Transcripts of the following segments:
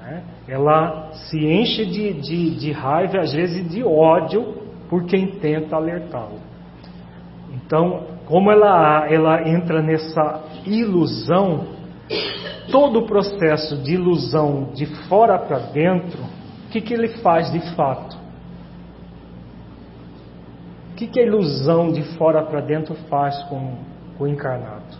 né? Ela se enche de raiva, às vezes de ódio, por quem tenta alertá-la. Então, como ela entra nessa ilusão, todo o processo de ilusão de fora para dentro, o que ele faz de fato? O que a ilusão de fora para dentro faz com o encarnado?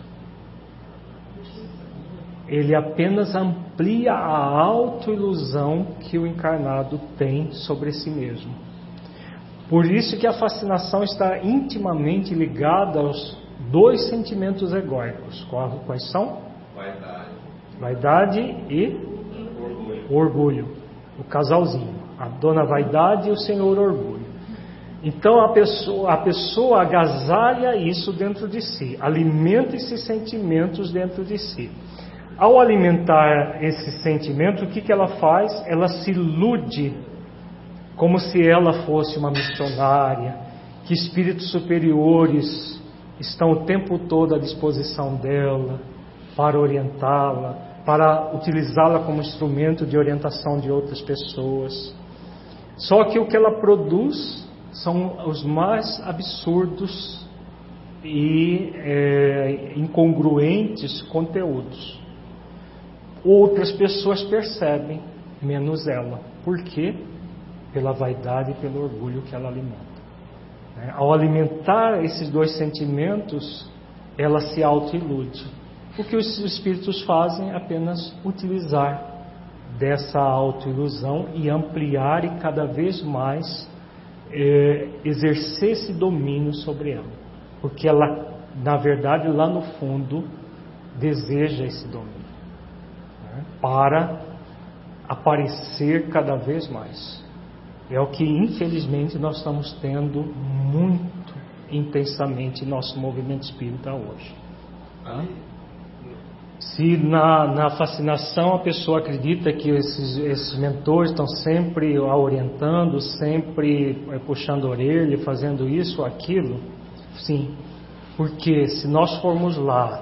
Ele apenas amplia a autoilusão que o encarnado tem sobre si mesmo. Por isso que a fascinação está intimamente ligada aos dois sentimentos egóicos. Quais são? Vaidade e orgulho. O casalzinho. A dona vaidade e o senhor orgulho. Então a pessoa agasalha isso dentro de si. Alimenta esses sentimentos dentro de si. Ao alimentar esse sentimento, o que ela faz? Ela se ilude como se ela fosse uma missionária, que espíritos superiores estão o tempo todo à disposição dela para orientá-la, para utilizá-la como instrumento de orientação de outras pessoas. Só que o que ela produz são os mais absurdos e incongruentes conteúdos. Outras pessoas percebem, menos ela. Por quê? Pela vaidade e pelo orgulho que ela alimenta. Ao alimentar esses dois sentimentos, ela se autoilude. O que os espíritos fazem é apenas utilizar dessa autoilusão e ampliar e cada vez mais exercer esse domínio sobre ela. Porque ela, na verdade, lá no fundo, deseja esse domínio, para aparecer cada vez mais. É o que infelizmente nós estamos tendo muito intensamente em nosso movimento espírita hoje. Se na fascinação a pessoa acredita que esses mentores estão sempre a orientando, sempre puxando a orelha, fazendo isso ou aquilo, sim, porque se nós formos lá,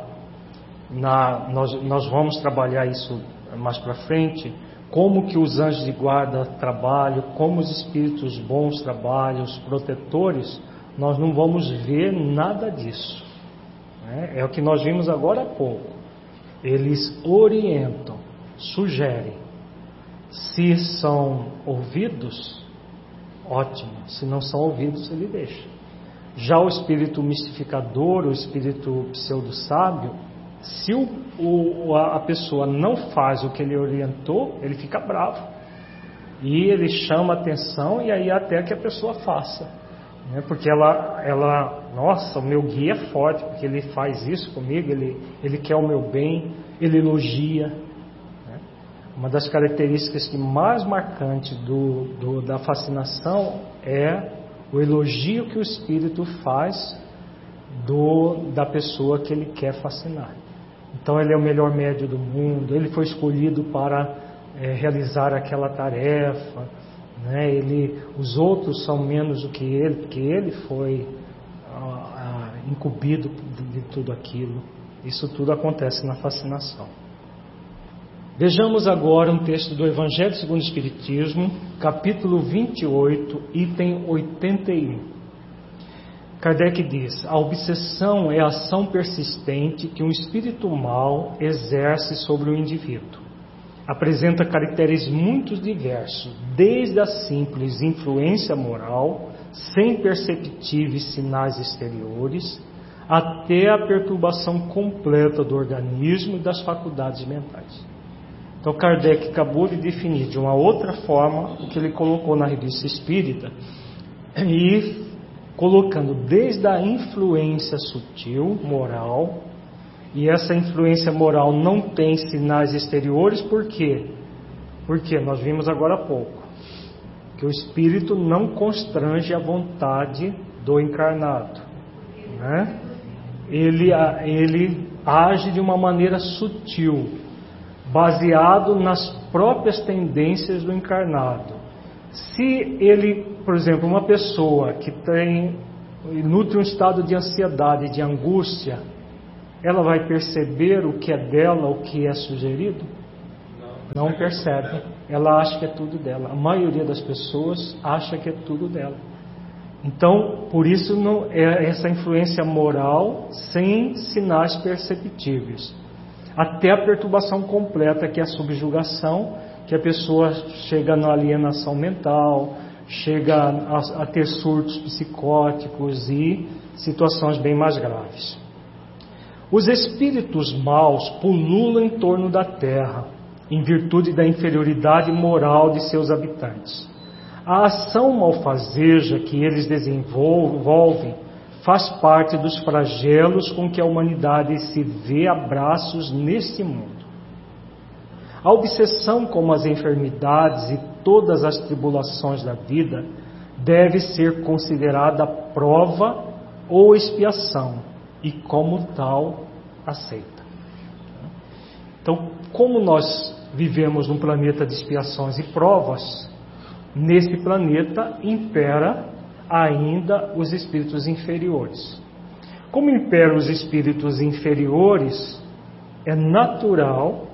nós vamos trabalhar isso mais para frente, como que os anjos de guarda trabalham, como os espíritos bons trabalham, os protetores, nós não vamos ver nada disso. É o que nós vimos agora há pouco. Eles orientam, sugerem. Se são ouvidos, ótimo. Se não são ouvidos, ele deixa. Já o espírito mistificador, o espírito pseudo-sábio, se a pessoa não faz o que ele orientou, ele fica bravo. E ele chama a atenção e aí até que a pessoa faça. Porque nossa, o meu guia é forte, porque ele faz isso comigo, ele quer o meu bem, ele elogia. Uma das características mais marcantes da fascinação é o elogio que o espírito faz da pessoa que ele quer fascinar. Então ele é o melhor médium do mundo, ele foi escolhido para realizar aquela tarefa, os outros são menos do que ele, porque ele foi incumbido de tudo aquilo. Isso tudo acontece na fascinação. Vejamos agora um texto do Evangelho segundo o Espiritismo, capítulo 28, item 81. Kardec diz: a obsessão é a ação persistente que um espírito mau exerce sobre o indivíduo. Apresenta caracteres muito diversos, desde a simples influência moral, sem perceptíveis sinais exteriores, até a perturbação completa do organismo e das faculdades mentais. Então Kardec acabou de definir de uma outra forma o que ele colocou na Revista Espírita, e colocando desde a influência sutil, moral, e essa influência moral não tem sinais exteriores. Por quê? Porque nós vimos agora há pouco que o espírito não constrange a vontade do encarnado, Ele age de uma maneira sutil, baseado nas próprias tendências do encarnado. Se ele, por exemplo, uma pessoa que nutre um estado de ansiedade, de angústia, ela vai perceber o que é dela, o que é sugerido? Não percebe. Ela acha que é tudo dela. A maioria das pessoas acha que é tudo dela. Então, por isso não é essa influência moral sem sinais perceptíveis. Até a perturbação completa, que é a subjugação, que a pessoa chega na alienação mental, chega a ter surtos psicóticos e situações bem mais graves. Os espíritos maus pululam em torno da terra, em virtude da inferioridade moral de seus habitantes. A ação malfazeja que eles desenvolvem faz parte dos flagelos com que a humanidade se vê a braços neste mundo. A obsessão como as enfermidades e todas as tribulações da vida deve ser considerada prova ou expiação e como tal aceita. Então, como nós vivemos num planeta de expiações e provas, nesse planeta impera ainda os espíritos inferiores. Como imperam os espíritos inferiores, é natural,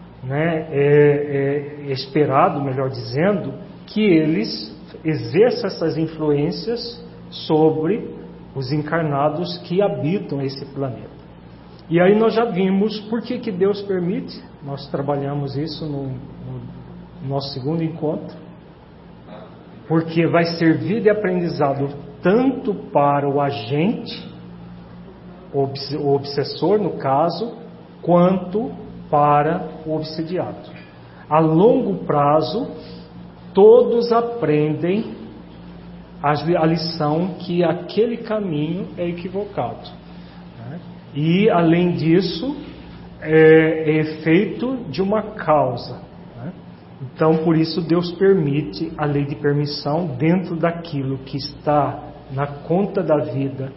é esperado, melhor dizendo, que eles exerçam essas influências sobre os encarnados que habitam esse planeta. E aí nós já vimos por que Deus permite. Nós trabalhamos isso no nosso segundo encontro. Porque vai servir de aprendizado tanto para o agente, o obsessor no caso, quanto para o obsidiado. A longo prazo, todos aprendem a lição que aquele caminho é equivocado. E, além disso, é efeito de uma causa. Então, por isso, Deus permite a lei de permissão dentro daquilo que está na conta da vida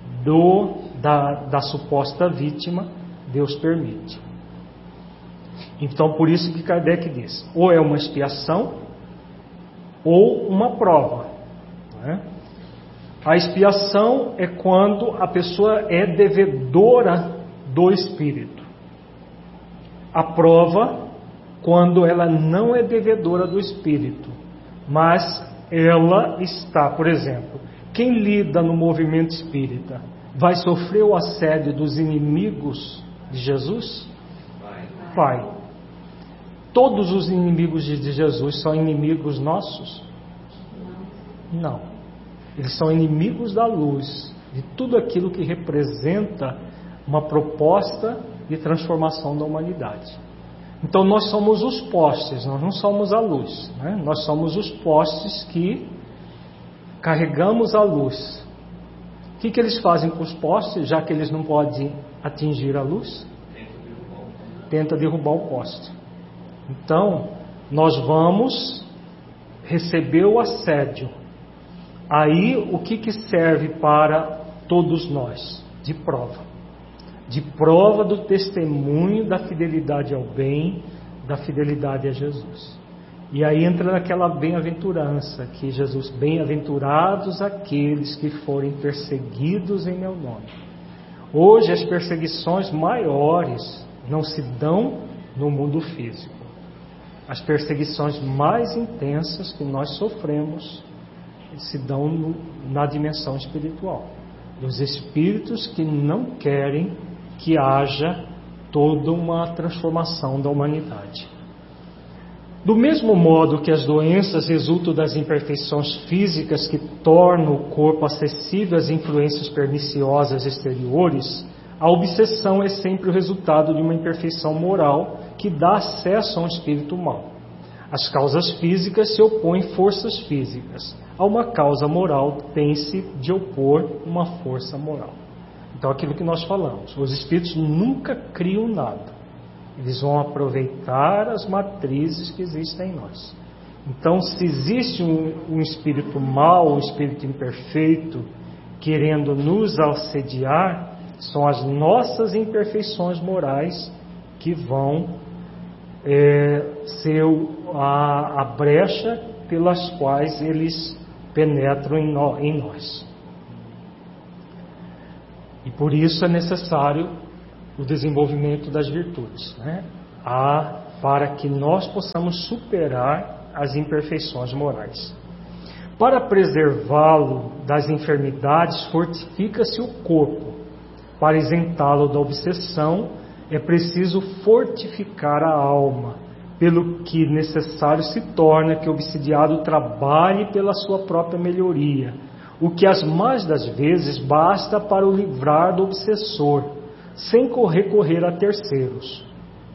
da suposta vítima, Deus permite. Então, por isso que Kardec diz, ou é uma expiação, ou uma prova. A expiação é quando a pessoa é devedora do espírito. A prova, quando ela não é devedora do espírito, mas ela está, por exemplo, quem lida no movimento espírita vai sofrer o assédio dos inimigos de Jesus? Vai. Todos os inimigos de Jesus são inimigos nossos? Não. Eles são inimigos da luz, de tudo aquilo que representa uma proposta de transformação da humanidade. Então nós somos os postes, nós não somos a luz, Nós somos os postes que carregamos a luz. O que eles fazem com os postes, já que eles não podem atingir a luz? Tenta derrubar o poste. Então, nós vamos receber o assédio. Aí, o que serve para todos nós? De prova. De prova do testemunho da fidelidade ao bem, da fidelidade a Jesus. E aí entra naquela bem-aventurança que Jesus, bem-aventurados aqueles que forem perseguidos em meu nome. Hoje as perseguições maiores não se dão no mundo físico. As perseguições mais intensas que nós sofremos se dão na dimensão espiritual. Dos espíritos que não querem que haja toda uma transformação da humanidade. Do mesmo modo que as doenças resultam das imperfeições físicas que tornam o corpo acessível às influências perniciosas exteriores, a obsessão é sempre o resultado de uma imperfeição moral que dá acesso a um espírito mau. As causas físicas se opõem forças físicas. A uma causa moral tem-se de opor uma força moral. Então, aquilo que nós falamos, os espíritos nunca criam nada. Eles vão aproveitar as matrizes que existem em nós. Então, se existe um espírito mau, um espírito imperfeito, querendo nos assediar, são as nossas imperfeições morais que vão ser a brecha pelas quais eles penetram em nós. E por isso é necessário o desenvolvimento das virtudes. A para que nós possamos superar as imperfeições morais. Para preservá-lo das enfermidades, fortifica-se o corpo. Para isentá-lo da obsessão, é preciso fortificar a alma, pelo que necessário se torna que o obsidiado trabalhe pela sua própria melhoria, o que as mais das vezes basta para o livrar do obsessor, sem recorrer a terceiros.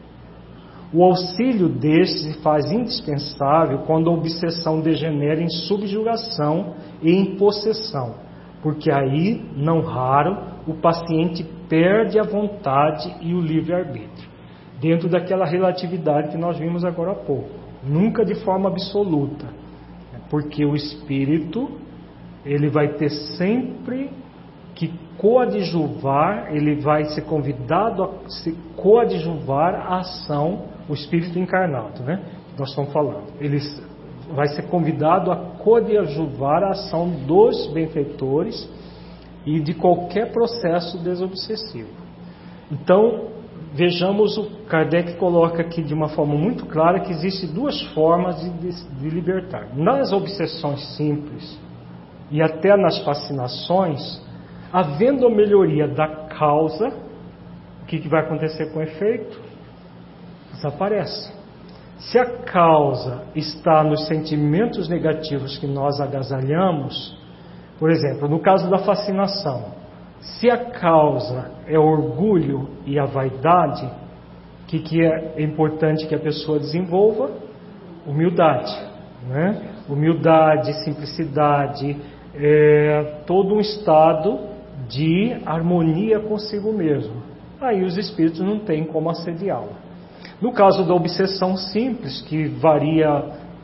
O auxílio deste se faz indispensável quando a obsessão degenera em subjugação e em possessão, porque aí, não raro, o paciente perde a vontade e o livre-arbítrio, dentro daquela relatividade que nós vimos agora há pouco, nunca de forma absoluta, porque o espírito, ele vai ter sempre que coadjuvar, ele vai ser convidado a se coadjuvar a ação, o espírito encarnado, né? Nós estamos falando. Ele vai ser convidado a coadjuvar a ação dos benfeitores e de qualquer processo desobsessivo. Então, vejamos, o Kardec coloca aqui de uma forma muito clara que existem duas formas de libertar. Nas obsessões simples e até nas fascinações, havendo a melhoria da causa, o que vai acontecer com o efeito? Desaparece. Se a causa está nos sentimentos negativos que nós agasalhamos, por exemplo, no caso da fascinação, se a causa é o orgulho e a vaidade, o que é importante que a pessoa desenvolva? Humildade, né? Humildade, simplicidade, todo um estado de harmonia consigo mesmo. Aí os espíritos não têm como assediá-la. No caso da obsessão simples, que varia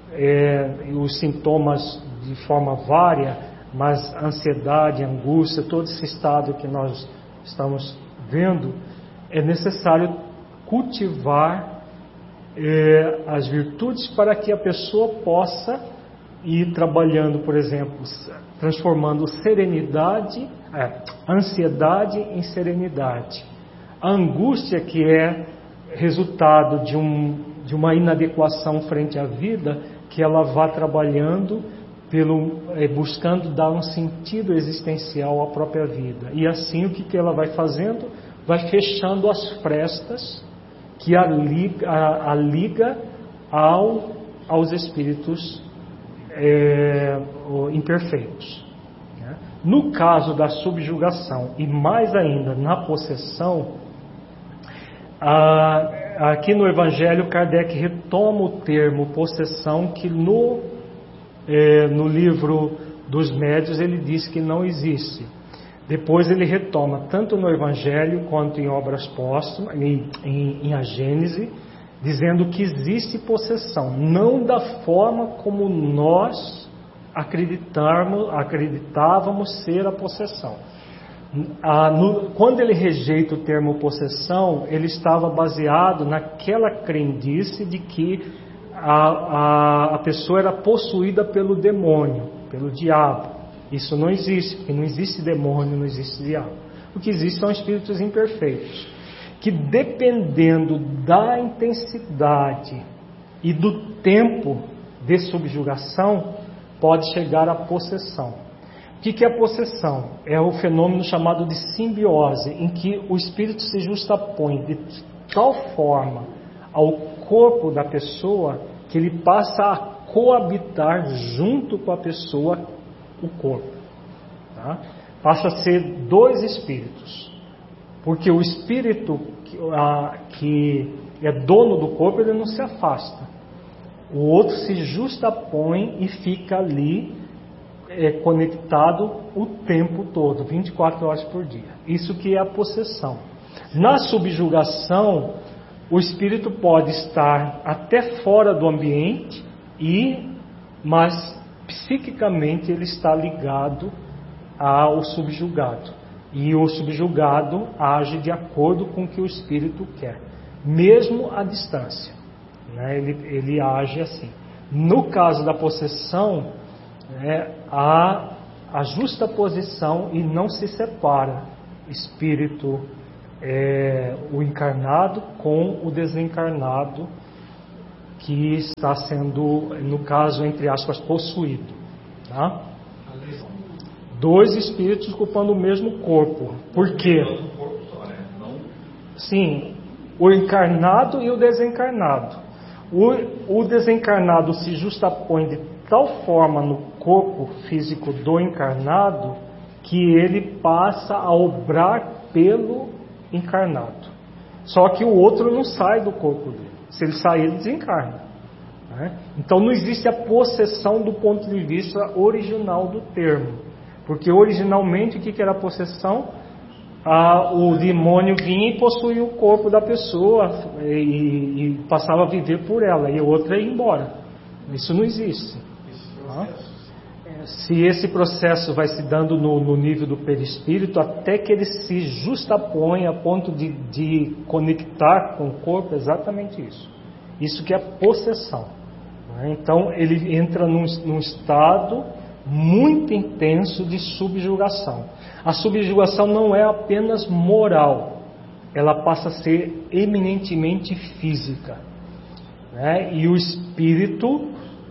os sintomas de forma vária, mas ansiedade, angústia, todo esse estado que nós estamos vendo, é necessário cultivar as virtudes para que a pessoa possa ir trabalhando, por exemplo, transformando serenidade, ansiedade em serenidade. A angústia, que é resultado de uma inadequação frente à vida, que ela vá trabalhando buscando dar um sentido existencial à própria vida. E assim o que ela vai fazendo? Vai fechando as frestas que a liga aos espíritos imperfeitos. No caso da subjugação e mais ainda na possessão, aqui no Evangelho Kardec retoma o termo possessão, que no livro dos Médiuns ele diz que não existe. Depois ele retoma tanto no Evangelho quanto em obras póstumas, em A Gênese, dizendo que existe possessão, não da forma como nós acreditávamos ser a possessão. Quando ele rejeita o termo possessão, ele estava baseado naquela crendice de que a pessoa era possuída pelo demônio, pelo diabo. Isso não existe, porque não existe demônio, não existe diabo. O que existe são espíritos imperfeitos, que dependendo da intensidade e do tempo de subjugação, pode chegar à possessão. O que é a possessão? É o fenômeno chamado de simbiose, em que o espírito se justapõe de tal forma ao corpo da pessoa que ele passa a coabitar junto com a pessoa o corpo. Tá? Passa a ser dois espíritos, porque o espírito que é dono do corpo, ele não se afasta. O outro se justapõe e fica ali conectado o tempo todo, 24 horas por dia. Isso que é a possessão. Na subjugação, o espírito pode estar até fora do ambiente, mas psiquicamente ele está ligado ao subjugado. E o subjugado age de acordo com o que o espírito quer, mesmo à distância. Né? Ele age assim. No caso da possessão, há a justa posição e não se separa espírito, o encarnado com o desencarnado que está sendo, no caso, entre aspas, possuído. Tá? 2 espíritos ocupando o mesmo corpo. Por quê? Sim, o encarnado e o desencarnado. O desencarnado se justapõe de tal forma no corpo físico do encarnado que ele passa a obrar pelo encarnado. Só que o outro não sai do corpo dele. Se ele sair, ele desencarna. Né? Então não existe a possessão do ponto de vista original do termo. Porque originalmente o que era a possessão? O demônio vinha e possuía o corpo da pessoa e passava a viver por ela, e a outra ia embora. Isso não existe. Tá? Se esse processo vai se dando no nível do perispírito, até que ele se justapõe a ponto de conectar com o corpo, é exatamente isso. Isso que é possessão. Né? Então ele entra num estado muito intenso de subjugação. A subjugação não é apenas moral, ela passa a ser eminentemente física, né? E o espírito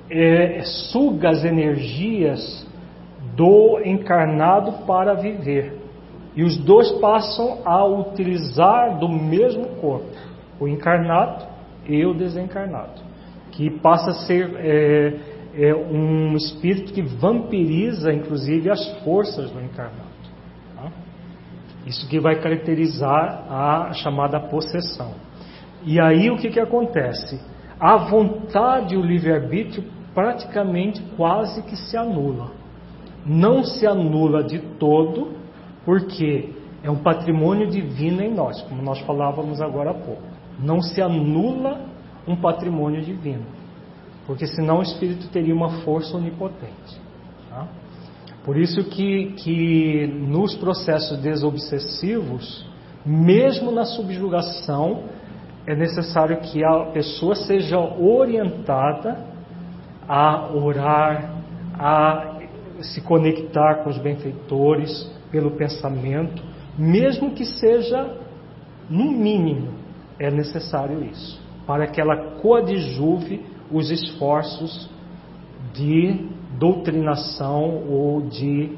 suga as energias do encarnado para viver, e os dois passam a utilizar do mesmo corpo, o encarnado e o desencarnado, que passa a ser um espírito que vampiriza inclusive as forças do encarnado. Tá? Isso que vai caracterizar a chamada possessão. E aí o que acontece? A vontade e o livre-arbítrio praticamente quase que se anula. Não se anula de todo, porque é um patrimônio divino em nós, como nós falávamos agora há pouco. Não se anula um patrimônio divino, porque senão o espírito teria uma força onipotente. Tá? Por isso que nos processos desobsessivos, mesmo na subjugação, é necessário que a pessoa seja orientada a orar, a se conectar com os benfeitores pelo pensamento, mesmo que seja no mínimo, é necessário isso, para que ela coadjuve os esforços de doutrinação ou de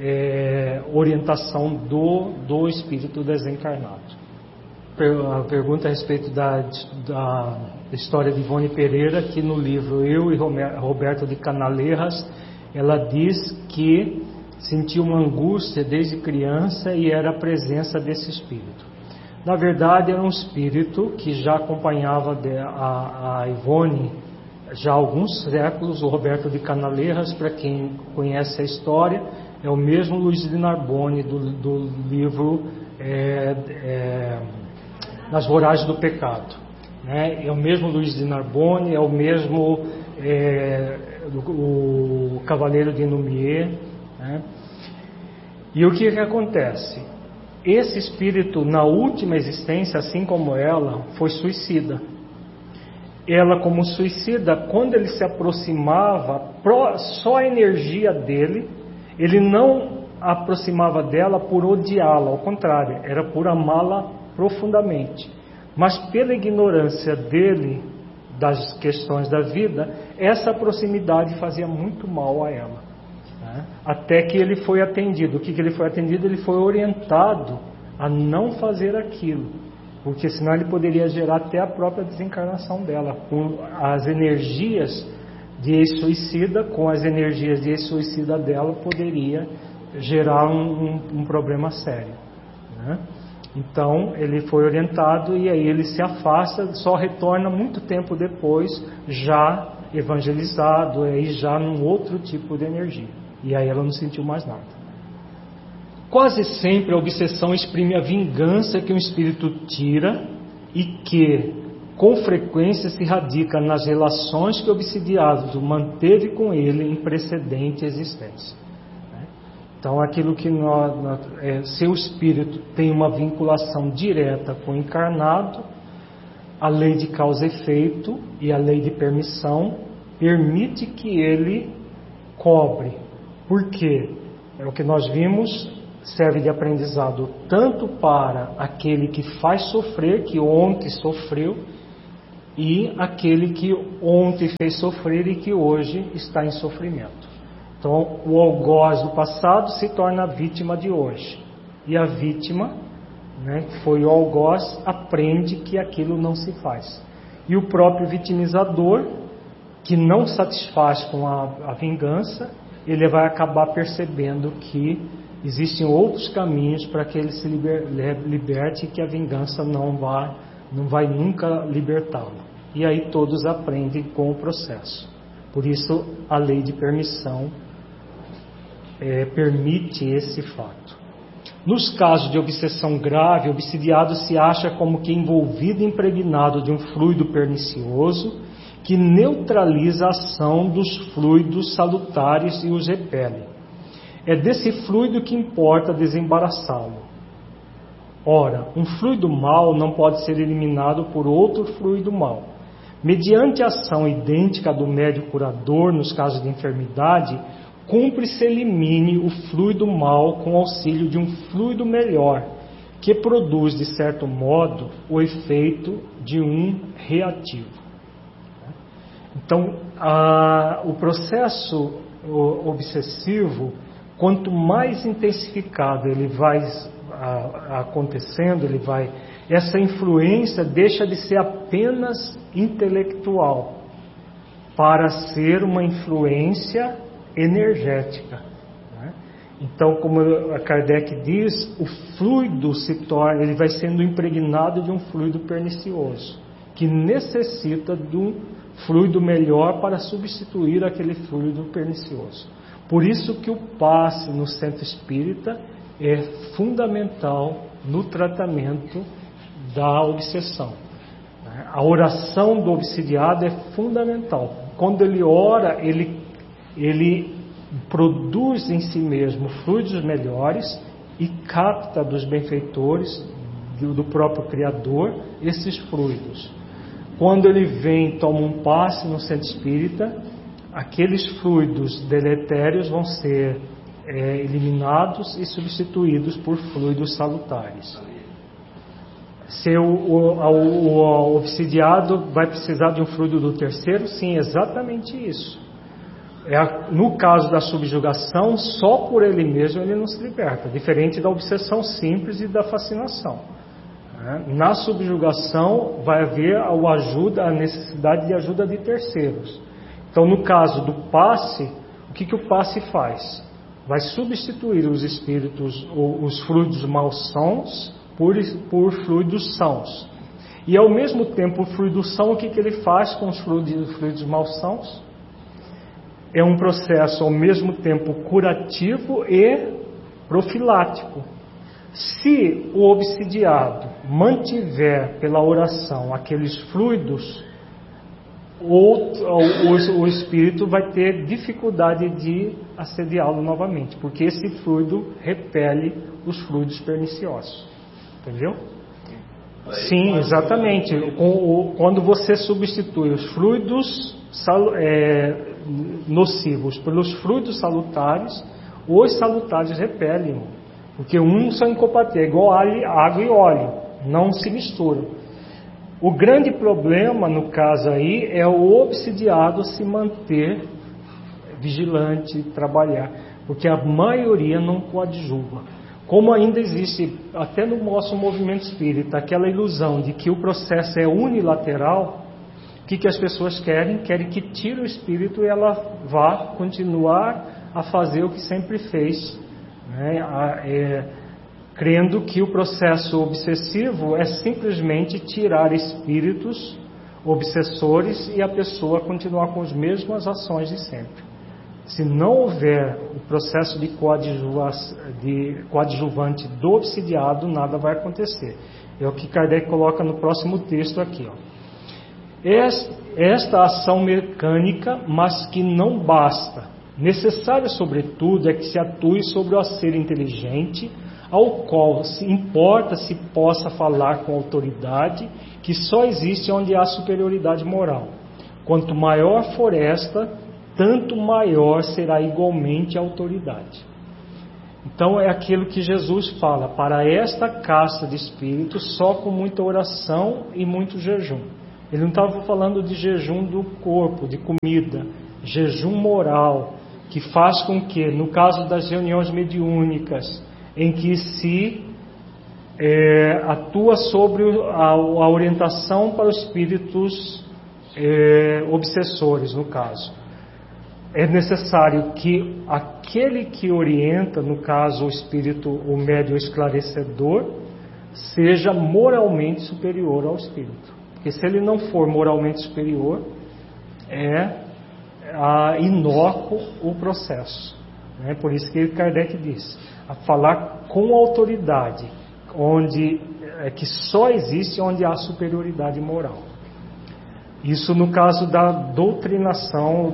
orientação do espírito desencarnado. A pergunta a respeito da história de Ivone Pereira, que no livro Eu e Roberto de Canaleiras, ela diz que sentiu uma angústia desde criança e era a presença desse espírito. Na verdade, era um espírito que já acompanhava a Ivone já há alguns séculos. O Roberto de Canaleiras, para quem conhece a história, é o mesmo Luiz de Narbonne do livro Nas Voragens do Pecado. Né? É o mesmo Luiz de Narbonne, é o mesmo o Cavaleiro de Numier. Né? E o que acontece? Esse espírito, na última existência, assim como ela, foi suicida. Ela, como suicida, quando ele se aproximava, só a energia dele, ele não aproximava dela por odiá-la, ao contrário, era por amá-la profundamente. Mas pela ignorância dele das questões da vida, essa proximidade fazia muito mal a ela. Né? Até que ele foi atendido. O que ele foi atendido? Ele foi orientado a não fazer aquilo, porque senão ele poderia gerar até a própria desencarnação dela, com as energias de ex-suicida, com as energias de ex-suicida dela, poderia gerar um problema sério. Né? Então ele foi orientado e aí ele se afasta, só retorna muito tempo depois, já evangelizado, aí já num outro tipo de energia. E aí ela não sentiu mais nada. Quase sempre a obsessão exprime a vingança que um espírito tira e que, com frequência, se radica nas relações que o obsidiado manteve com ele em precedente existência. Então, aquilo que seu espírito tem uma vinculação direta com o encarnado, a lei de causa e efeito e a lei de permissão permite que ele cobre. Por quê? É o que nós vimos. Serve de aprendizado tanto para aquele que faz sofrer, que ontem sofreu, e aquele que ontem fez sofrer e que hoje está em sofrimento. Então, o algoz do passado se torna a vítima de hoje. E a vítima, né, que foi o algoz, aprende que aquilo não se faz. E o próprio vitimizador, que não satisfaz com a vingança, ele vai acabar percebendo que existem outros caminhos para que ele se liberte e que a vingança não vai nunca libertá-lo. E aí todos aprendem com o processo. Por isso a lei de permissão permite esse fato. Nos casos de obsessão grave, o obsidiado se acha como que envolvido e impregnado de um fluido pernicioso que neutraliza a ação dos fluidos salutares e os repele. É desse fluido que importa desembaraçá-lo. Ora, um fluido mau não pode ser eliminado por outro fluido mau. Mediante a ação idêntica do médico curador nos casos de enfermidade, cumpre-se elimine o fluido mau com auxílio de um fluido melhor, que produz, de certo modo, o efeito de um reativo. Então, o processo obsessivo, quanto mais intensificado ele vai acontecendo, essa influência deixa de ser apenas intelectual para ser uma influência energética. Então, como a Kardec diz, o fluido ele vai sendo impregnado de um fluido pernicioso, que necessita de um fluido melhor para substituir aquele fluido pernicioso. Por isso que o passe no centro espírita é fundamental no tratamento da obsessão. A oração do obsidiado é fundamental. Quando ele ora, ele produz em si mesmo fluidos melhores e capta dos benfeitores, do próprio Criador, esses fluidos. Quando ele vem e toma um passe no centro espírita, aqueles fluidos deletérios vão ser eliminados e substituídos por fluidos salutares. Se o obsidiado vai precisar de um fluido do terceiro, sim, exatamente isso. No caso da subjugação, só por ele mesmo ele não se liberta, diferente da obsessão simples e da fascinação. Na subjugação vai haver a necessidade de ajuda de terceiros. Então, no caso do passe, o que o passe faz? Vai substituir os espíritos, os fluidos malsãos, por fluidos sãos. E ao mesmo tempo, o fluido são, o que ele faz com os fluidos malsãos? É um processo ao mesmo tempo curativo e profilático. Se o obsidiado mantiver pela oração aqueles fluidos, o espírito vai ter dificuldade de assediá-lo novamente, porque esse fluido repele os fluidos perniciosos. Entendeu? Sim, exatamente. Quando você substitui os fluidos nocivos pelos fluidos salutares, os salutares repelem, porque uns são incompatíveis, é igual água e óleo, não se misturam. O grande problema no caso aí é o obsidiado se manter vigilante, trabalhar, porque a maioria não coadjuva. Como ainda existe, até no nosso movimento espírita, aquela ilusão de que o processo é unilateral, o que as pessoas querem? Querem que tire o espírito e ela vá continuar a fazer o que sempre fez, né? Crendo que o processo obsessivo é simplesmente tirar espíritos obsessores e a pessoa continuar com as mesmas ações de sempre. Se não houver o processo de coadjuvante do obsidiado, nada vai acontecer. É o que Kardec coloca no próximo texto aqui. Esta ação mecânica, mas que não basta. Necessário, sobretudo, é que se atue sobre o ser inteligente, ao qual se importa se possa falar com autoridade, que só existe onde há superioridade moral. Quanto maior for esta, tanto maior será igualmente a autoridade. Então é aquilo que Jesus fala: para esta casta de espíritos, só com muita oração e muito jejum. Ele não estava falando de jejum do corpo, de comida, jejum moral, que faz com que, no caso das reuniões mediúnicas, em que se atua sobre a orientação para os espíritos obsessores, no caso. É necessário que aquele que orienta, no caso o espírito, o médium esclarecedor, seja moralmente superior ao espírito. Porque se ele não for moralmente superior, inócuo o processo. Por isso que Kardec diz, a falar com autoridade, que só existe onde há superioridade moral. Isso no caso da doutrinação,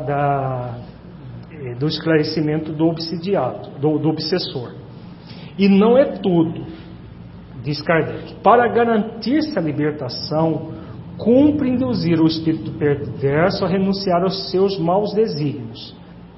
do esclarecimento do obsidiado, do obsessor. E não é tudo, diz Kardec. Para garantir-se a libertação, cumpre induzir o espírito perverso a renunciar aos seus maus desígnios,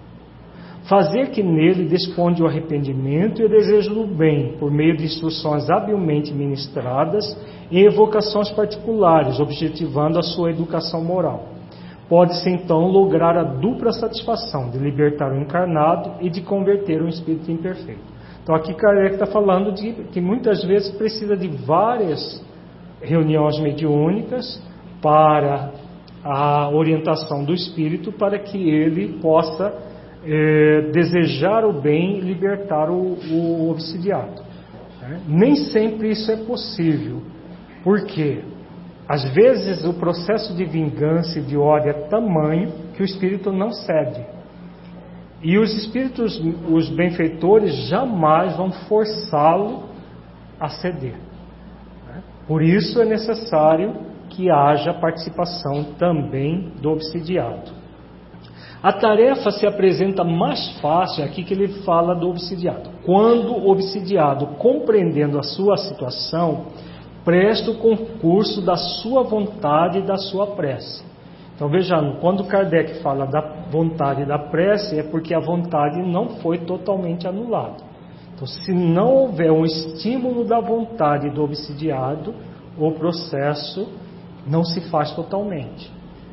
fazer que nele desponde o arrependimento e o desejo do bem, por meio de instruções habilmente ministradas e evocações particulares, objetivando a sua educação moral. Pode-se então lograr a dupla satisfação de libertar o encarnado e de converter um espírito imperfeito. Então aqui Kardec está falando de que muitas vezes precisa de várias reuniões mediúnicas para a orientação do espírito, para que ele possa desejar o bem e libertar o obsidiado. Nem sempre isso é possível, porque às vezes o processo de vingança e de ódio é tamanho que o espírito não cede. E os espíritos, os benfeitores, jamais vão forçá-lo a ceder. Por isso é necessário que haja participação também do obsidiado. A tarefa se apresenta mais fácil, aqui que ele fala do obsidiado, quando o obsidiado, compreendendo a sua situação, presta o concurso da sua vontade e da sua prece. Então vejamos, quando Kardec fala da vontade e da prece, é porque a vontade não foi totalmente anulada. Então, se não houver um estímulo da vontade do obsidiado, o processo não se faz totalmente.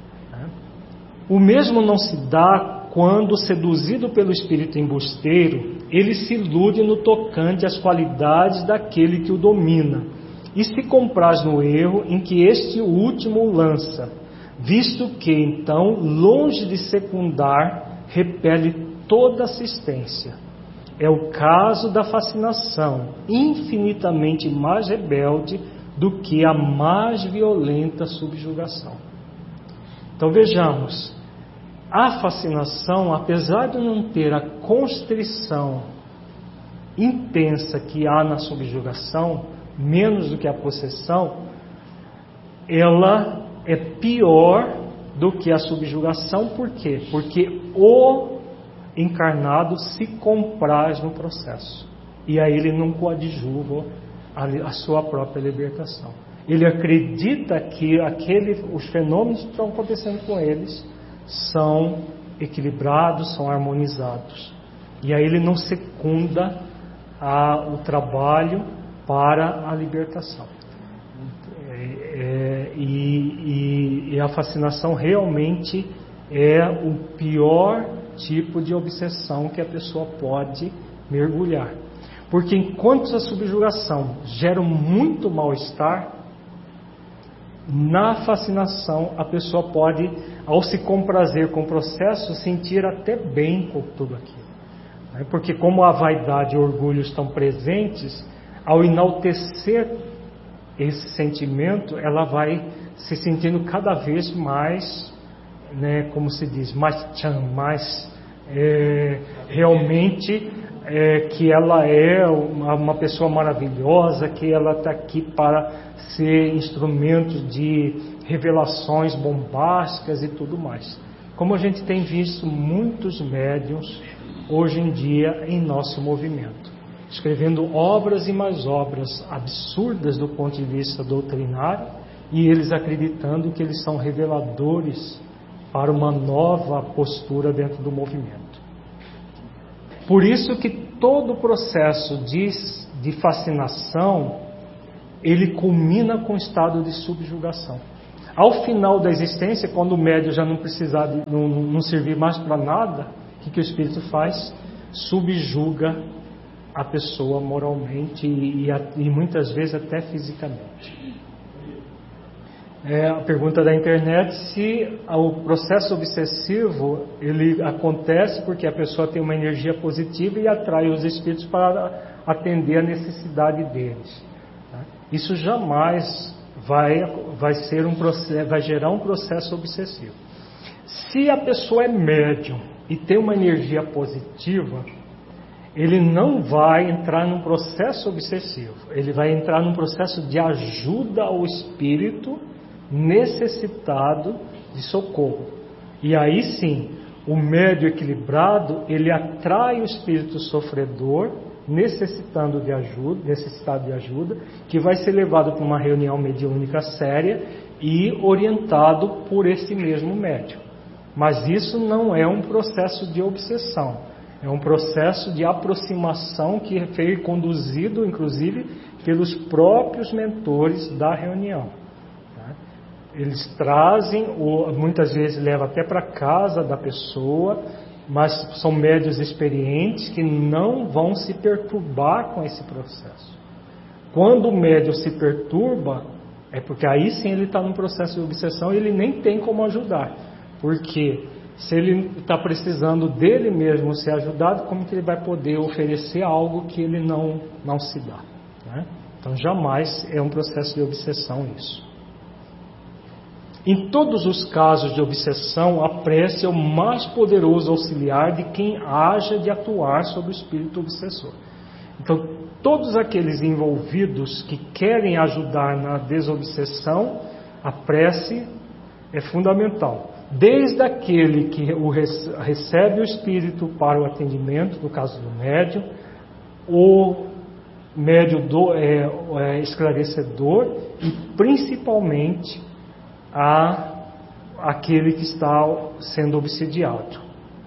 O mesmo não se dá quando, seduzido pelo espírito embusteiro, ele se ilude no tocante às qualidades daquele que o domina, e se compraz no erro em que este último o lança, visto que, então, longe de secundar, repele toda assistência. É o caso da fascinação, infinitamente mais rebelde do que a mais violenta subjugação. Então vejamos, a fascinação, apesar de não ter a constrição intensa que há na subjugação, menos do que a possessão, ela é pior do que a subjugação. Por quê? Porque o encarnado se compraz no processo, e aí ele não coadjuva a sua própria libertação. Ele acredita que os fenômenos que estão acontecendo com eles são equilibrados, são harmonizados. E aí ele não secunda o trabalho para a libertação. E a fascinação realmente é o pior tipo de obsessão que a pessoa pode mergulhar. Porque enquanto a subjugação gera muito mal-estar, na fascinação a pessoa pode, ao se comprazer com o processo, sentir até bem com tudo aquilo. Porque como a vaidade e o orgulho estão presentes, ao enaltecer esse sentimento, ela vai se sentindo cada vez mais, como se diz, mais realmente que ela é uma pessoa maravilhosa, que ela está aqui para ser instrumento de revelações bombásticas e tudo mais. Como a gente tem visto muitos médiuns hoje em dia em nosso movimento, escrevendo obras e mais obras absurdas do ponto de vista doutrinário, e eles acreditando que eles são reveladores para uma nova postura dentro do movimento. Por isso que todo o processo de fascinação, ele culmina com o estado de subjugação. Ao final da existência, quando o médium já não precisar, não servir mais para nada, o que o espírito faz? Subjuga a pessoa moralmente e muitas vezes até fisicamente. A pergunta da internet, se o processo obsessivo ele acontece porque a pessoa tem uma energia positiva e atrai os espíritos para atender a necessidade deles. Isso jamais vai gerar um processo obsessivo. Se a pessoa é médium e tem uma energia positiva, ele não vai entrar num processo obsessivo. Ele vai entrar num processo de ajuda ao espírito necessitado de socorro. E aí sim, o médium equilibrado, ele atrai o espírito sofredor, necessitado de ajuda, que vai ser levado para uma reunião mediúnica séria e orientado por esse mesmo médium. Mas isso não é um processo de obsessão, é um processo de aproximação que foi conduzido, inclusive, pelos próprios mentores da reunião. Eles trazem, muitas vezes levam até para casa da pessoa, mas são médiuns experientes que não vão se perturbar com esse processo. Quando o médium se perturba, é porque aí sim ele está num processo de obsessão e ele nem tem como ajudar. Porque se ele está precisando dele mesmo ser ajudado, como que ele vai poder oferecer algo que ele não se dá? Né? Então jamais é um processo de obsessão isso. Em todos os casos de obsessão, a prece é o mais poderoso auxiliar de quem haja de atuar sobre o espírito obsessor. Então, todos aqueles envolvidos que querem ajudar na desobsessão, a prece é fundamental. Desde aquele que recebe o espírito para o atendimento, no caso do médium, o médium esclarecedor e principalmente aquele que está sendo obsidiado.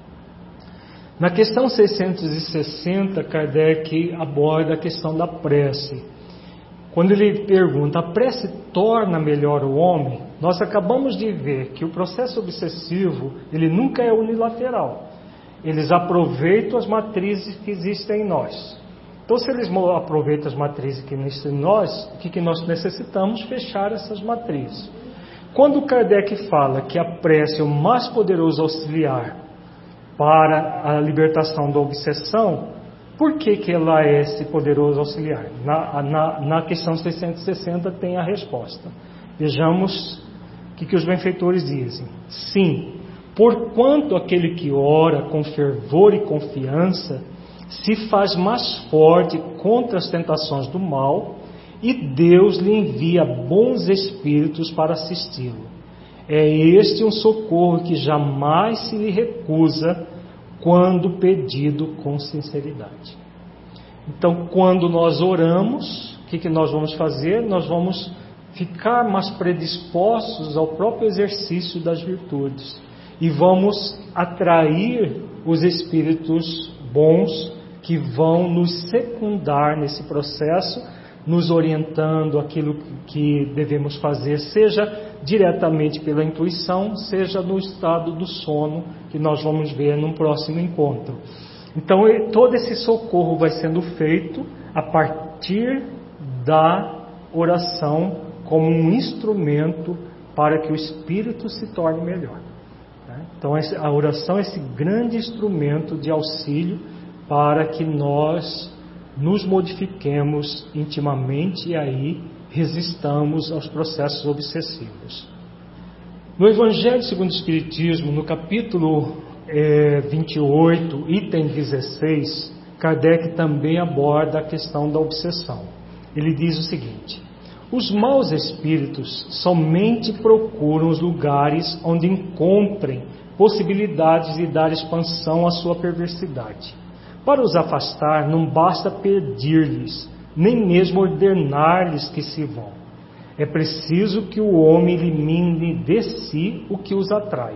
Na questão 660, Kardec aborda a questão da prece. Quando ele pergunta, a prece torna melhor o homem? Nós acabamos de ver que o processo obsessivo, ele nunca é unilateral. Eles aproveitam as matrizes que existem em nós. Então, se eles aproveitam as matrizes que existem em nós, o que nós necessitamos? Fechar essas matrizes. Quando Kardec fala que a prece é o mais poderoso auxiliar para a libertação da obsessão, por que ela é esse poderoso auxiliar? Na questão 660 tem a resposta. Vejamos o que os benfeitores dizem. Sim, porquanto aquele que ora com fervor e confiança se faz mais forte contra as tentações do mal, e Deus lhe envia bons espíritos para assisti-lo. É este um socorro que jamais se lhe recusa quando pedido com sinceridade. Então, quando nós oramos, o que nós vamos fazer? Nós vamos ficar mais predispostos ao próprio exercício das virtudes e vamos atrair os espíritos bons que vão nos secundar nesse processo, nos orientando aquilo que devemos fazer, seja diretamente pela intuição, seja no estado do sono, que nós vamos ver num próximo encontro. Então, todo esse socorro vai sendo feito a partir da oração como um instrumento para que o espírito se torne melhor. Então, a oração é esse grande instrumento de auxílio para que nós nos modifiquemos intimamente e aí resistamos aos processos obsessivos. No Evangelho segundo o Espiritismo, no capítulo 28, item 16, Kardec também aborda a questão da obsessão. Ele diz o seguinte: os maus espíritos somente procuram os lugares onde encontrem possibilidades de dar expansão à sua perversidade. Para os afastar, não basta pedir-lhes, nem mesmo ordenar-lhes que se vão. É preciso que o homem elimine de si o que os atrai.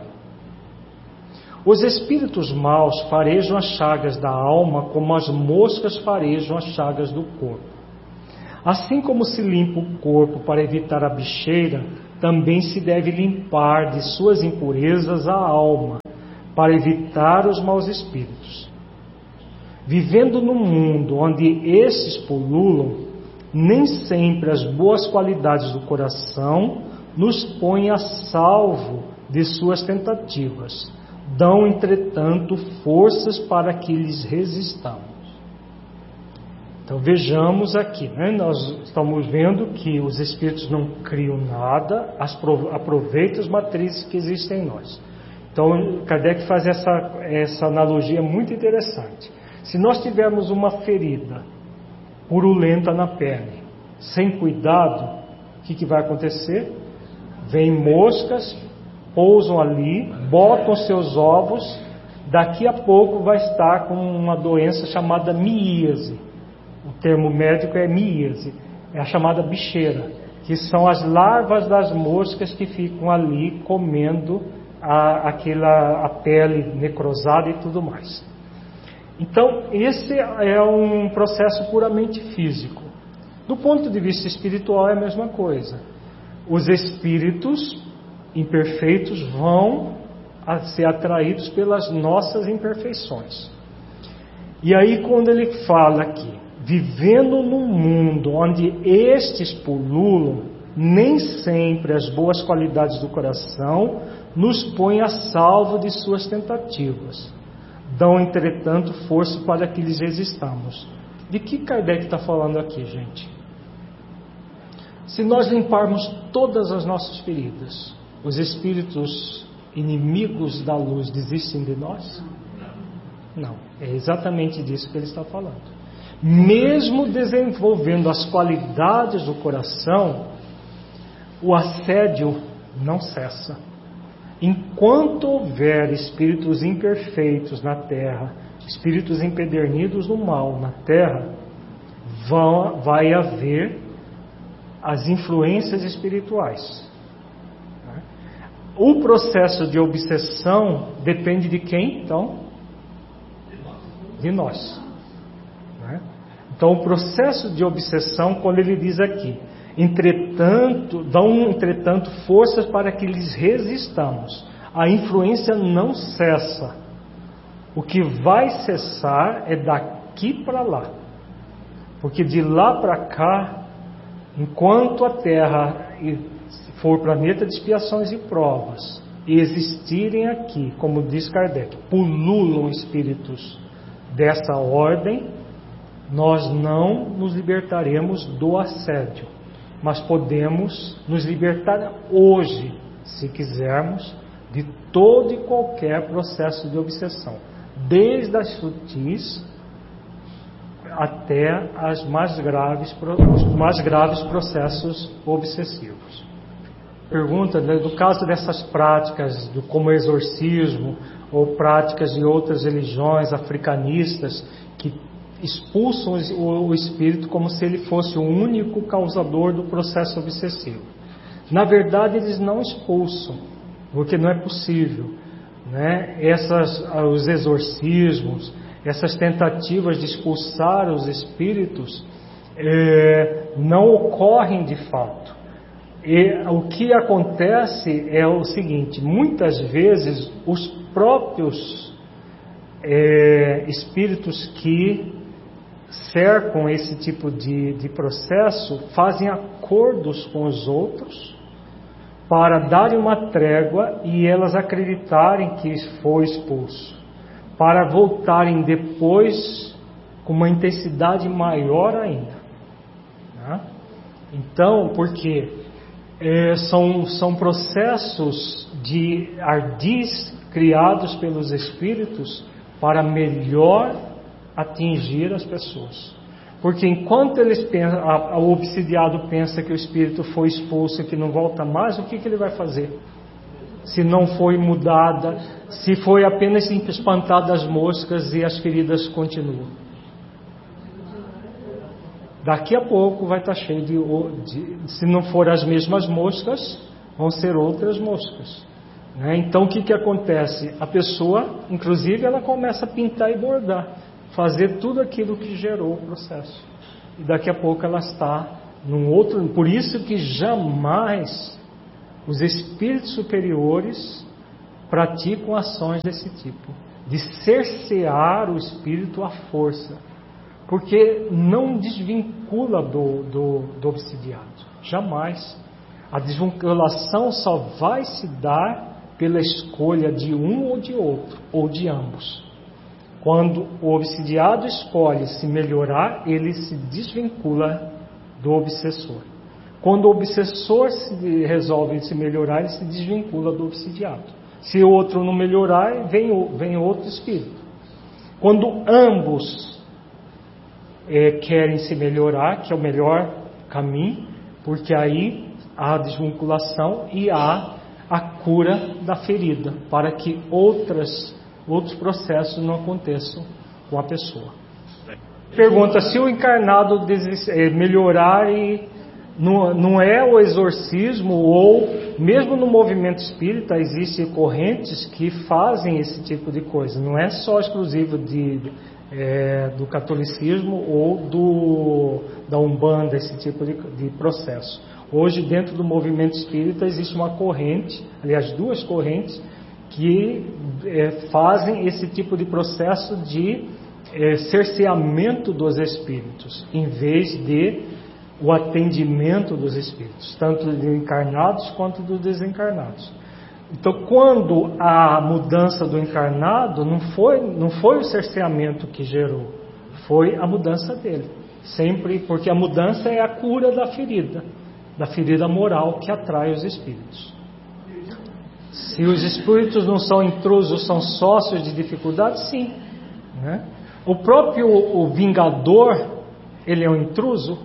Os espíritos maus farejam as chagas da alma como as moscas farejam as chagas do corpo. Assim como se limpa o corpo para evitar a bicheira, também se deve limpar de suas impurezas a alma, para evitar os maus espíritos. Vivendo num mundo onde estes pululam, nem sempre as boas qualidades do coração nos põem a salvo de suas tentativas. Dão, entretanto, forças para que lhes resistamos. Então vejamos aqui, nós estamos vendo que os espíritos não criam nada, aproveitam as matrizes que existem em nós. Então Kardec faz essa analogia muito interessante. Se nós tivermos uma ferida purulenta na pele, sem cuidado, o que vai acontecer? Vêm moscas, pousam ali, botam seus ovos, daqui a pouco vai estar com uma doença chamada miíase. O termo médico é miíase, é a chamada bicheira, que são as larvas das moscas que ficam ali comendo a pele necrosada e tudo mais. Então, esse é um processo puramente físico. Do ponto de vista espiritual é a mesma coisa. Os espíritos imperfeitos vão ser atraídos pelas nossas imperfeições. E aí quando ele fala aqui, vivendo num mundo onde estes pululam, nem sempre as boas qualidades do coração nos põem a salvo de suas tentativas. Dão, entretanto, força para que lhes resistamos. De que Kardec está falando aqui, gente? Se nós limparmos todas as nossas feridas, os espíritos inimigos da luz desistem de nós? Não, é exatamente disso que ele está falando. Mesmo desenvolvendo as qualidades do coração, o assédio não cessa. Enquanto houver espíritos imperfeitos na terra, espíritos empedernidos no mal na terra, vai haver as influências espirituais. O processo de obsessão depende de quem, então? De nós. Então, o processo de obsessão, quando ele diz aqui, dão, entretanto, forças para que lhes resistamos. A influência não cessa. O que vai cessar é daqui para lá. Porque de lá para cá, enquanto a Terra for planeta de expiações e provas, e existirem aqui, como diz Kardec, pululam espíritos dessa ordem, nós não nos libertaremos do assédio, mas podemos nos libertar hoje, se quisermos, de todo e qualquer processo de obsessão, desde as sutis até os mais graves processos obsessivos. Pergunta, no caso dessas práticas, como exorcismo, ou práticas de outras religiões africanistas, que expulsam o espírito como se ele fosse o único causador do processo obsessivo. Na verdade, eles não expulsam, porque não é possível, os exorcismos, essas tentativas de expulsar os espíritos não ocorrem de fato. E o que acontece é o seguinte: muitas vezes os próprios espíritos que cercam esse tipo de processo fazem acordos com os outros para darem uma trégua e elas acreditarem que foi expulso, para voltarem depois com uma intensidade maior ainda. Então, porque são processos de ardis criados pelos espíritos para melhor atingir as pessoas. Porque enquanto eles pensam, o obsidiado pensa que o espírito foi expulso e que não volta mais, o que ele vai fazer? Se não foi mudada, se foi apenas espantadas as moscas e as feridas continuam. Daqui a pouco vai estar cheio se não for as mesmas moscas, vão ser outras moscas. Então o que acontece? A pessoa, inclusive, ela começa a pintar e bordar, fazer tudo aquilo que gerou o processo. E daqui a pouco ela está num outro. Por isso que jamais os espíritos superiores praticam ações desse tipo, de cercear o espírito à força, porque não desvincula do obsidiado, jamais. A desvinculação só vai se dar pela escolha de um ou de outro, ou de ambos. Quando o obsidiado escolhe se melhorar, ele se desvincula do obsessor. Quando o obsessor resolve se melhorar, ele se desvincula do obsidiado. Se o outro não melhorar, vem outro espírito. Quando ambos querem se melhorar, que é o melhor caminho, porque aí há a desvinculação e há a cura da ferida, para que outros processos não aconteçam com a pessoa. Pergunta se o encarnado melhorar, e não é o exorcismo, ou mesmo no movimento espírita existem correntes que fazem esse tipo de coisa, não é só exclusivo do catolicismo ou da Umbanda, esse tipo de processo. Hoje, dentro do movimento espírita, existe uma corrente, aliás, duas correntes, que fazem esse tipo de processo de cerceamento dos espíritos, em vez de o atendimento dos espíritos, tanto dos encarnados quanto dos desencarnados. Então, quando a mudança do encarnado, não foi o cerceamento que gerou, foi a mudança dele. Sempre, porque a mudança é a cura da ferida moral que atrai os espíritos. Se os espíritos não são intrusos, são sócios de dificuldade, sim. Né? O próprio vingador, ele é um intruso?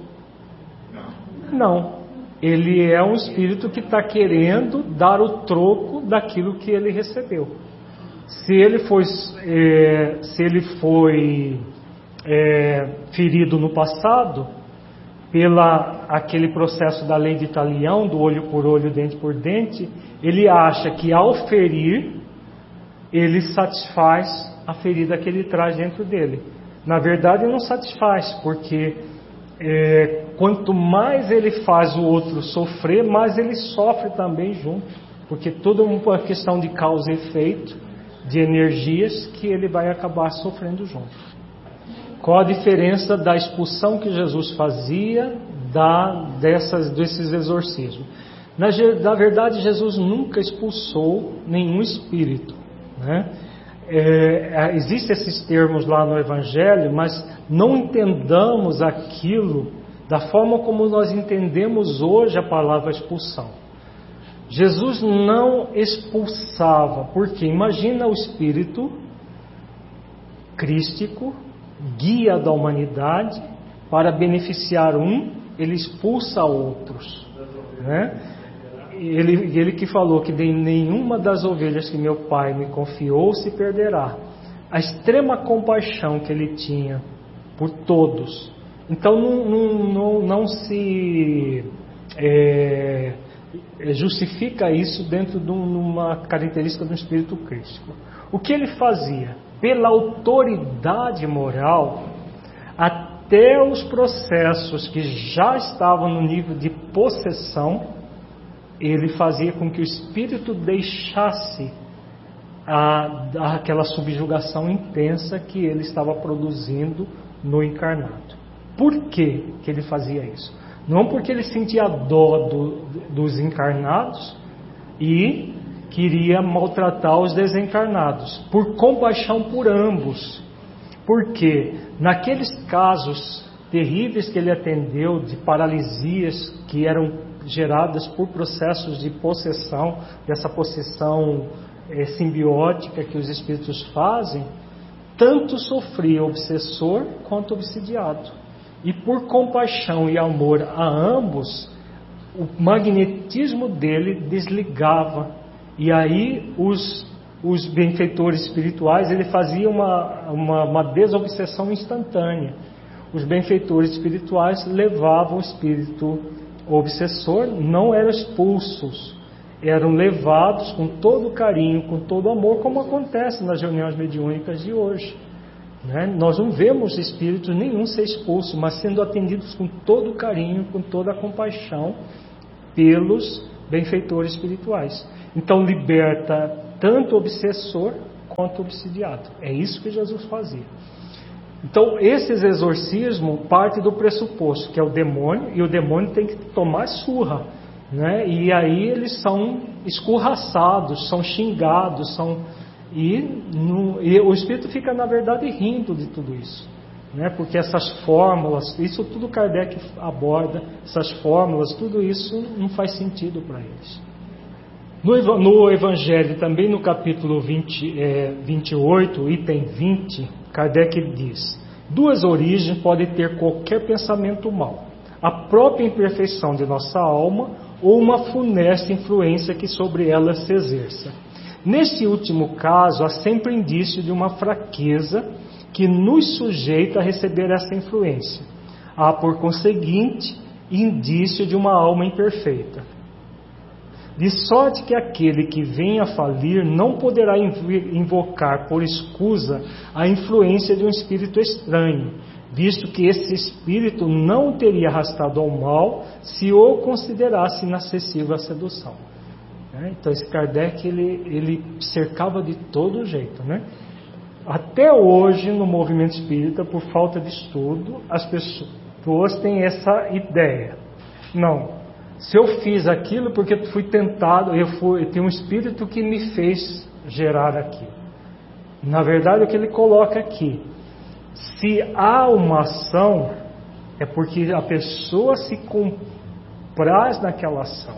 Não. Ele é um espírito que está querendo dar o troco daquilo que ele recebeu. Se ele foi ferido no passado, aquele processo da lei de Talião, do olho por olho, dente por dente, ele acha que ao ferir, ele satisfaz a ferida que ele traz dentro dele. Na verdade, não satisfaz, porque quanto mais ele faz o outro sofrer, mais ele sofre também junto, porque tudo é uma questão de causa e efeito, de energias, que ele vai acabar sofrendo junto. Qual a diferença da expulsão que Jesus fazia desses exorcismos? Na verdade, Jesus nunca expulsou nenhum espírito, né? Existem esses termos lá no Evangelho, mas não entendamos aquilo da forma como nós entendemos hoje a palavra expulsão. Jesus não expulsava, porque imagina o espírito crístico, guia da humanidade, para beneficiar ele expulsa outros, né? Ele que falou que de nenhuma das ovelhas que meu pai me confiou se perderá. A extrema compaixão que ele tinha por todos. Então não se justifica isso dentro de uma característica do espírito crístico. O que ele fazia? Pela autoridade moral, até os processos que já estavam no nível de possessão, ele fazia com que o espírito deixasse aquela subjugação intensa que ele estava produzindo no encarnado. Por que ele fazia isso? Não porque ele sentia dó dos encarnados e queria maltratar os desencarnados, por compaixão por ambos. Porque naqueles casos terríveis que ele atendeu, de paralisias que eram geradas por processos de possessão, dessa possessão simbiótica que os espíritos fazem, tanto sofria o obsessor quanto o obsidiado. E por compaixão e amor a ambos, o magnetismo dele desligava. E aí os benfeitores espirituais, ele fazia uma desobsessão instantânea. Os benfeitores espirituais levavam o espírito obsessor, não eram expulsos, eram levados com todo carinho, com todo amor, como acontece nas reuniões mediúnicas de hoje, né? Nós não vemos espíritos nenhum ser expulso, mas sendo atendidos com todo carinho, com toda a compaixão pelos benfeitores espirituais. Então liberta tanto o obsessor quanto o obsidiado. É isso que Jesus fazia. Então esses exorcismos partem do pressuposto que é o demônio, e o demônio tem que tomar surra, né? E aí eles são escorraçados, são xingados, e o espírito fica na verdade rindo de tudo isso, né? Porque essas fórmulas, isso tudo Kardec aborda, essas fórmulas, tudo isso não faz sentido para eles. No Evangelho, também no capítulo 28, item 20, Kardec diz: duas origens podem ter qualquer pensamento mau: a própria imperfeição de nossa alma ou uma funesta influência que sobre ela se exerça. Neste último caso, há sempre indício de uma fraqueza que nos sujeita a receber essa influência. Há, por conseguinte, indício de uma alma imperfeita. De sorte que aquele que vem a falir não poderá invocar por escusa a influência de um espírito estranho, visto que esse espírito não o teria arrastado ao mal se o considerasse inacessível à sedução. Então esse Kardec ele cercava de todo jeito, né? Até hoje no movimento espírita, por falta de estudo, as pessoas têm essa ideia. Não, se eu fiz aquilo porque fui tentado, tem um espírito que me fez gerar aquilo. Na verdade, o que ele coloca aqui: se há uma ação, é porque a pessoa se compraz naquela ação.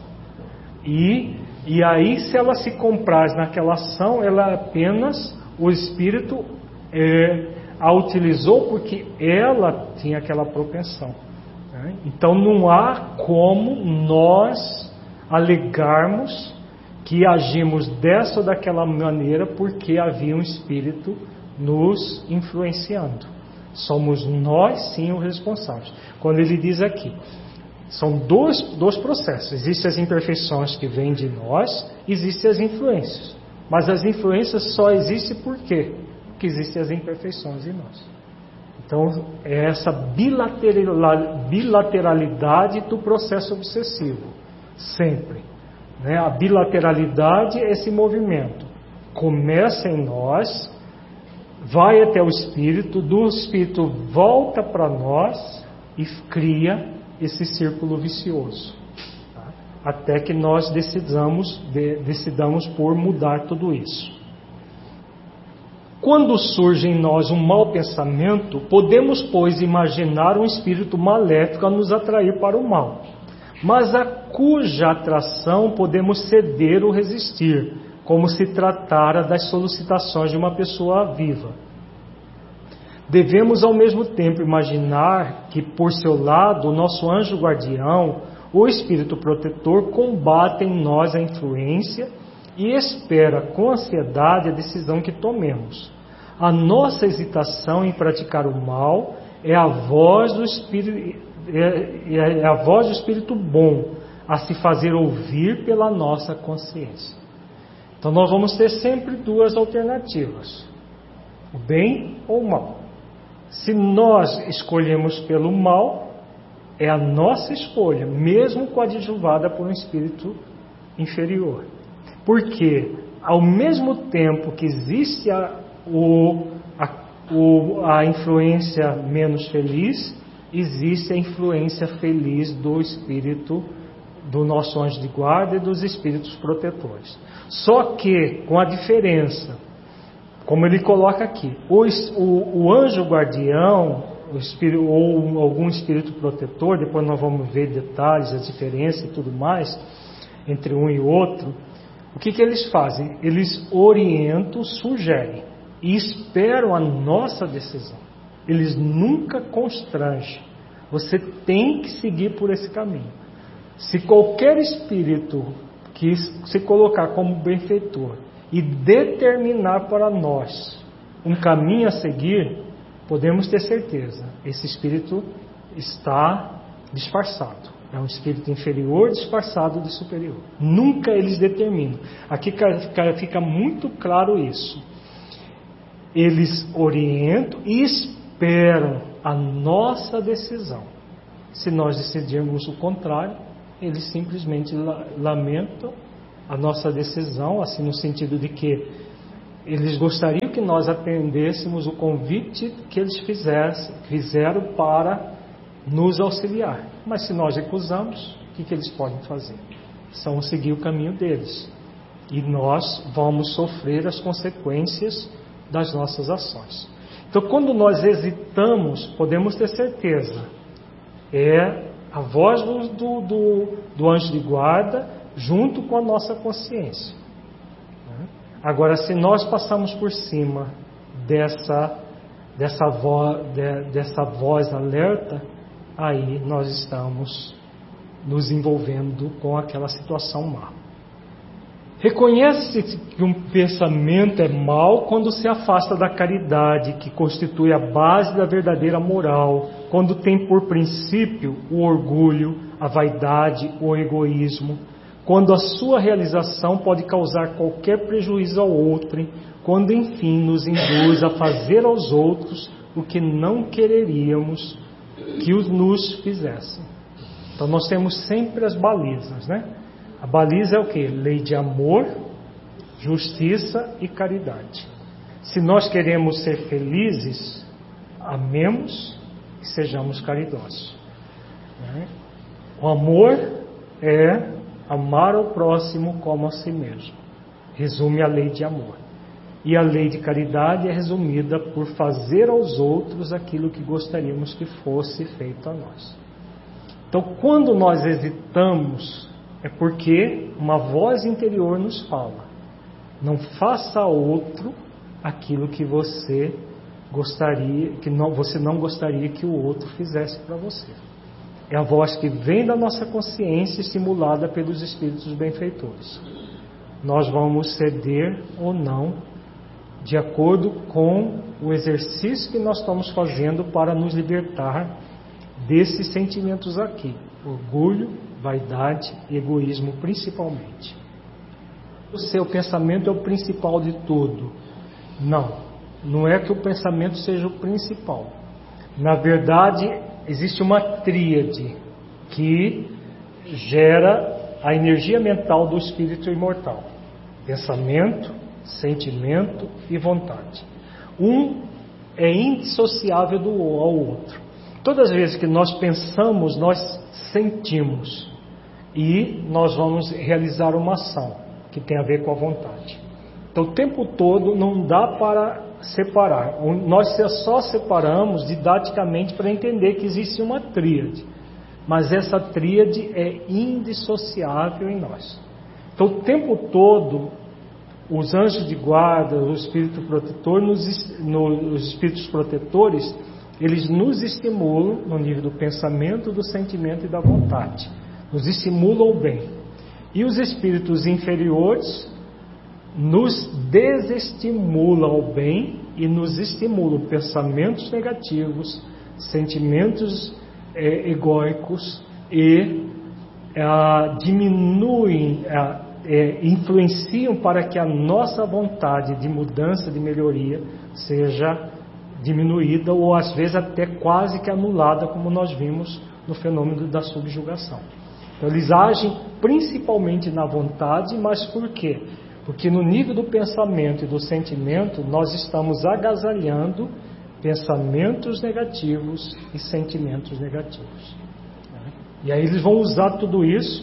E aí, se ela se compraz naquela ação, ela apenas, o espírito a utilizou porque ela tinha aquela propensão. Então não há como nós alegarmos que agimos dessa ou daquela maneira porque havia um espírito nos influenciando. Somos nós sim os responsáveis. Quando ele diz aqui, são dois processos: existem as imperfeições que vêm de nós, existem as influências. Mas as influências só existem por quê? Porque existem as imperfeições em nós. Então, é essa bilateralidade do processo obsessivo, sempre. Né? A bilateralidade é esse movimento. Começa em nós, vai até o espírito, do espírito volta para nós e cria esse círculo vicioso. Tá? Até que nós decidamos por mudar tudo isso. Quando surge em nós um mau pensamento, podemos, pois, imaginar um espírito maléfico a nos atrair para o mal, mas a cuja atração podemos ceder ou resistir, como se tratara das solicitações de uma pessoa viva. Devemos, ao mesmo tempo, imaginar que, por seu lado, o nosso anjo guardião, o espírito protetor, combate em nós a influência e espera com ansiedade a decisão que tomemos. A nossa hesitação em praticar o mal é a voz do espírito bom a se fazer ouvir pela nossa consciência. Então nós vamos ter sempre duas alternativas: o bem ou o mal. Se nós escolhemos pelo mal, é a nossa escolha, mesmo coadjuvada por um espírito inferior. Porque ao mesmo tempo que existe a influência menos feliz, existe a influência feliz do espírito, do nosso anjo de guarda e dos espíritos protetores. Só que com a diferença, como ele coloca aqui, o anjo guardião, o espírito, ou algum espírito protetor, depois nós vamos ver detalhes, as diferenças e tudo mais entre um e outro. O que eles fazem? Eles orientam, sugerem e esperam a nossa decisão. Eles nunca constrangem. Você tem que seguir por esse caminho. Se qualquer espírito que se colocar como benfeitor e determinar para nós um caminho a seguir, podemos ter certeza, esse espírito está disfarçado. É um espírito inferior disfarçado de superior. Nunca eles determinam. Aqui fica muito claro isso. Eles orientam e esperam a nossa decisão. Se nós decidirmos o contrário, eles simplesmente lamentam a nossa decisão, assim no sentido de que eles gostariam que nós atendêssemos o convite que eles fizeram para nos auxiliar. Mas se nós recusamos, o que eles podem fazer? São seguir o caminho deles. E nós vamos sofrer as consequências das nossas ações. Então, quando nós hesitamos, podemos ter certeza, é a voz do anjo de guarda junto com a nossa consciência. Agora, se nós passamos por cima dessa voz alerta, aí nós estamos nos envolvendo com aquela situação má. Reconhece-se que um pensamento é mau quando se afasta da caridade, que constitui a base da verdadeira moral, quando tem por princípio o orgulho, a vaidade, o egoísmo, quando a sua realização pode causar qualquer prejuízo ao outro, quando enfim nos induz a fazer aos outros o que não quereríamos que nos fizessem. Então nós temos sempre as balizas, né? A baliza é o quê? Lei de amor, justiça e caridade. Se nós queremos ser felizes, amemos e sejamos caridosos. O amor é amar ao próximo como a si mesmo. Resume a lei de amor. E a lei de caridade é resumida por fazer aos outros aquilo que gostaríamos que fosse feito a nós. Então, quando nós hesitamos, é porque uma voz interior nos fala: não faça a outro aquilo que você gostaria, você não gostaria que o outro fizesse para você. É a voz que vem da nossa consciência, estimulada pelos espíritos benfeitores. Nós vamos ceder ou não, de acordo com o exercício que nós estamos fazendo para nos libertar desses sentimentos aqui: orgulho, vaidade e egoísmo principalmente. O seu pensamento é o principal de tudo. Não é que o pensamento seja o principal. Na verdade, existe uma tríade que gera a energia mental do espírito imortal: pensamento, sentimento e vontade. Um é indissociável ao outro. Todas as vezes que nós pensamos, nós sentimos, e nós vamos realizar uma ação que tem a ver com a vontade. Então, o tempo todo não dá para separar. Nós só separamos didaticamente para entender que existe uma tríade, mas essa tríade é indissociável em nós. Então, o tempo todo, os anjos de guarda, o espírito protetor, os espíritos protetores, eles nos estimulam no nível do pensamento, do sentimento e da vontade. Nos estimulam ao bem. E os espíritos inferiores nos desestimulam ao bem e nos estimulam pensamentos negativos, sentimentos egóicos e diminuem, influenciam para que a nossa vontade de mudança, de melhoria, seja diminuída ou às vezes até quase que anulada, como nós vimos no fenômeno da subjugação. Então, eles agem principalmente na vontade, mas por quê? Porque no nível do pensamento e do sentimento nós estamos agasalhando pensamentos negativos e sentimentos negativos. E aí eles vão usar tudo isso,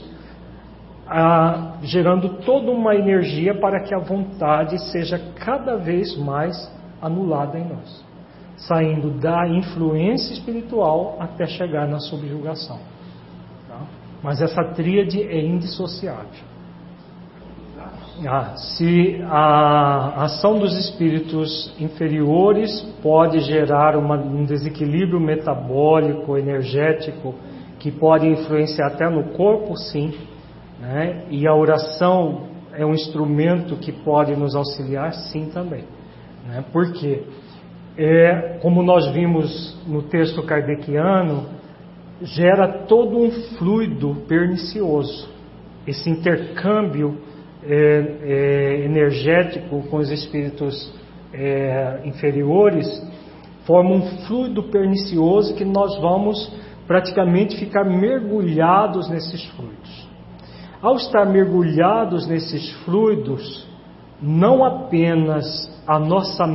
gerando toda uma energia para que a vontade seja cada vez mais anulada em nós, saindo da influência espiritual até chegar na subjugação. Tá? Mas essa tríade é indissociável. Se a ação dos espíritos inferiores pode gerar um desequilíbrio metabólico, energético, que pode influenciar até no corpo, sim, né? E a oração é um instrumento que pode nos auxiliar, sim, também, né? Por quê? Como nós vimos no texto kardeciano, gera todo um fluido pernicioso. Esse intercâmbio energético com os espíritos inferiores forma um fluido pernicioso que nós vamos praticamente ficar mergulhados nesses fluidos. Ao estar mergulhados nesses fluidos, não apenas a nossa